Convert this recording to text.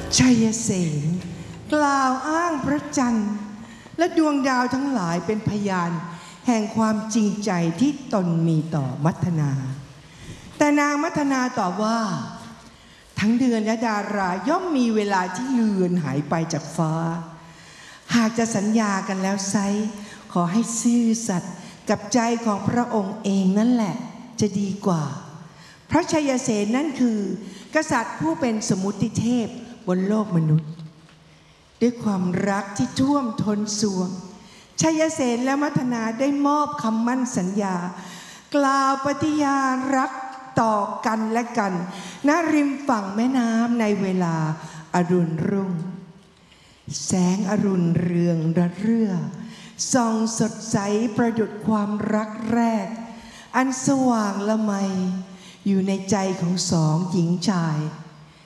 ชัยเสนกล่าวอ้างพระจันทร์และดวงดาวทั้งหลายเป็นพยานแห่งความจริงใจที่ตนมีต่อมัทนาแต่นางมัทนาตอบว่าทั้งเดือนและดาราย่อมมีเวลาที่เลือนหายไปจากฟ้าหากจะสัญญากันแล้วไซร้ขอให้ซื่อสัตย์กับใจของพระองค์เองนั่นแหละจะดีกว่าเพราะชัยเสนนั่นคือกษัตริย์ผู้เป็นสมุติเทพบนโลกมนุษย์ด้วยความรักที่ท่วมท้นสวงชัยเสนและมัทนาได้มอบคำมั่นสัญญากล่าวปฏิญาณรักต่อกันและกันณริมฝั่งแม่น้ำในเวลาอรุณรุ่งแสงอรุณเรืองระเรื่อส่องสดใสประดุจความรักแรกอันสว่างละไมอยู่ในใจของสองหญิงชาย